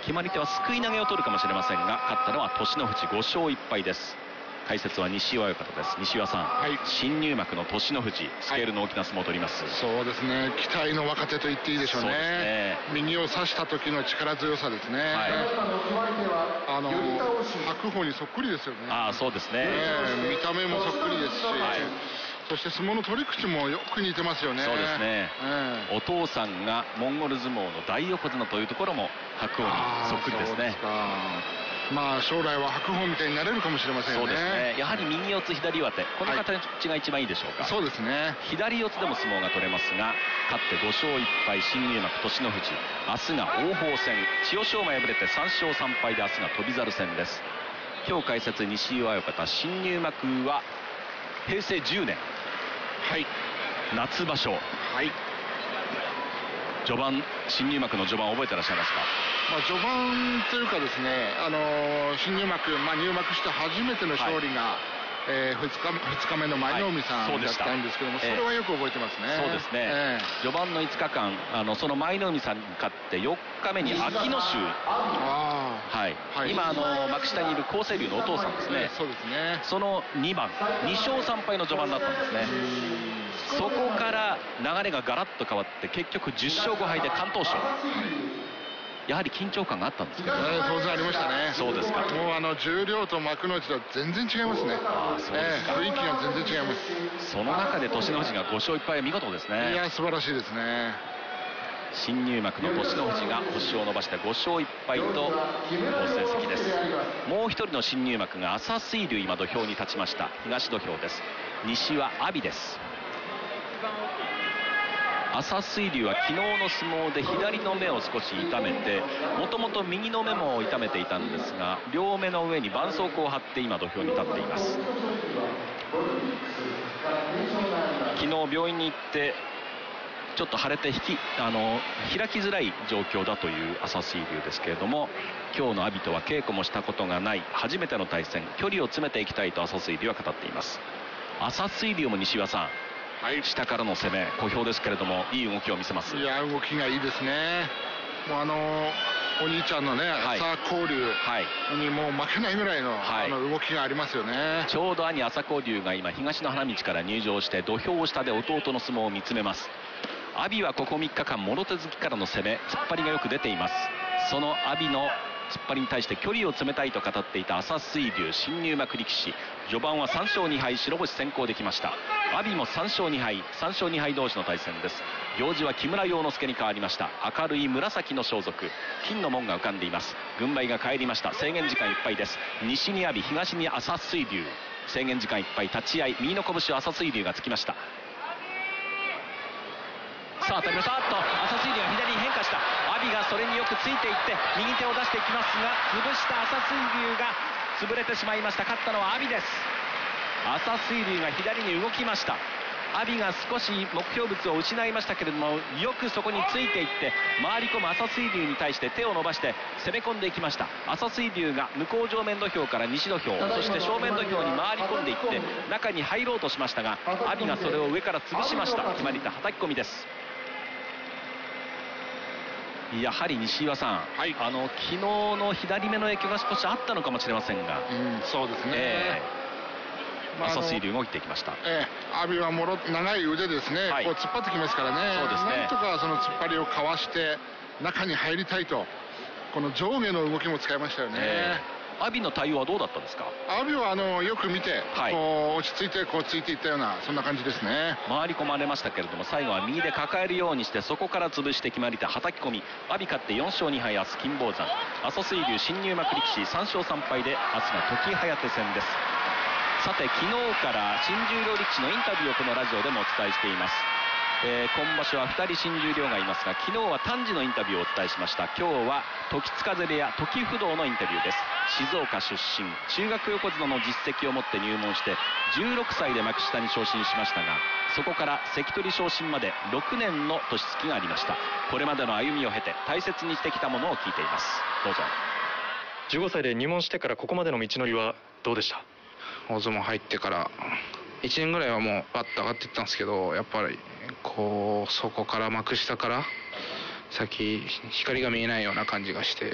決まり手はすくい投げを取るかもしれませんが、勝ったのは栃ノ富士5勝1敗です。解説は西岩親方です。西岩さん、はい、新入幕の栃ノ富士、スケールの大きな相撲を取ります、はい、そうですね、期待の若手と言っていいでしょう ね。右を差した時の力強さですね、はい、白鵬にそっくりですよね。そうですね、見た目もそっくりですし、はい、そして相撲の取り口もよく似てますよね。そうですね、お父さんがモンゴル相撲の大横綱というところも白鵬にそっくりですね。将来は白鵬みたいになれるかもしれませんよね。そうですね、やはり右四つ左上手、この形が一番いいでしょうか。そうですね、左四つでも相撲が取れますが、勝って5勝1敗新入幕栃ノ富士、明日が王鵬戦、千代翔馬敗れて3勝3敗で明日が翔猿戦です。今日解説西岩親方、新入幕は平成10年、はい、夏場所、はい、序盤、新入幕の序盤覚えてらっしゃいますか。序盤というかですね、新入幕、入幕して初めての勝利が、2日目の舞の海さんだったんですけども、それはよく覚えてますね。そうですね、序盤の5日間、その舞の海さんに勝って4日目に秋野衆、今幕下にいる厚生龍のお父さんですね、そうですね、その2番2勝3敗の序盤だったんですね。そこから流れがガラッと変わって結局10勝5敗で敢闘賞、やはり緊張感があったんですか。当然ありましたね。そうですか。もう重量と幕内とは全然違いますね。そうですか、雰囲気が全然違います。その中で栃ノ富士が5勝1敗は見事ですね。いや、素晴らしいですね。新入幕の栃ノ富士が星を伸ばして5勝1敗と好成績です。もう一人の新入幕が朝水龍、今土俵に立ちました。東土俵です。西は阿炎です。朝水龍は昨日の相撲で左の目を少し痛めて、もともと右の目も痛めていたんですが、両目の上に絆創膏を貼って今土俵に立っています。昨日病院に行ってちょっと腫れて開きづらい状況だという朝水龍ですけれども、今日の阿炎とは稽古もしたことがない初めての対戦、距離を詰めていきたいと朝水龍は語っています。朝水龍も西岩さん、はい、下からの攻め小兵ですけれども、いい動きを見せます。いや、動きがいいですね。もうお兄ちゃんのね、朝紅龍にもう負けないぐらいの、動きがありますよね。ちょうど兄朝紅龍が今東の花道から入場して土俵下で弟の相撲を見つめます。阿炎はここ3日間もろ手突きからの攻め、突っ張りがよく出ています。その阿炎の突っ張りに対して距離を詰めたいと語っていた朝水龍、新入幕力士、序盤は3勝2敗白星先行できました。阿炎も3勝2敗3勝2敗同士の対戦です。行司は木村要之助に変わりました。明るい紫の装束、金の門が浮かんでいます。軍配が返りました。制限時間いっぱいです。西に阿炎、東に朝水龍、制限時間いっぱい、立ち合い右の拳を朝水龍がつきました。さあ当たりました。朝水龍が左に変化した。阿炎がそれによくついていって右手を出していきますが、潰した朝水龍が潰れてしまいました。勝ったのは阿炎です。朝水龍が左に動きました。阿炎が少し目標物を失いましたけれども、よくそこについていって回り込む朝水龍に対して手を伸ばして攻め込んでいきました。朝水龍が向こう正面土俵から西土俵、そして正面土俵に回り込んでいって中に入ろうとしましたが、阿炎がそれを上から潰しました。決まり手はたき込みです。やはり西岩さん、昨日の左目の影響が少しあったのかもしれませんが、そうですね、朝水龍動いていきました。阿炎は長い腕ですね、こう突っ張ってきますからね。そうですね、なんとかその突っ張りをかわして中に入りたいと、この上下の動きも使いましたよね。阿炎の対応はどうだったんですか。阿炎はよく見て、こう落ち着いてこうついていったような、そんな感じですね。回り込まれましたけれども、最後は右で抱えるようにしてそこから潰して決まり手はたき込み。阿炎勝って4勝2敗、明日金峰山。朝水龍新入幕力士3勝3敗で明日が時疾風戦です。さて、昨日から新十両力士のインタビューをこのラジオでもお伝えしています。今場所は2人新十両がいますが、昨日は丹治のインタビューをお伝えしました。今日は時津風部屋時不動のインタビューです。静岡出身、中学横綱の実績を持って入門して16歳で幕下に昇進しましたが、そこから関取昇進まで6年の年月がありました。これまでの歩みを経て大切にしてきたものを聞いています。どうぞ。 15歳で入門してからここまでの道のりはどうでした。 大相撲入ってから1年ぐらいはもうバッと上がっていったんですけど、やっぱりこうそこから幕下から先光が見えないような感じがして、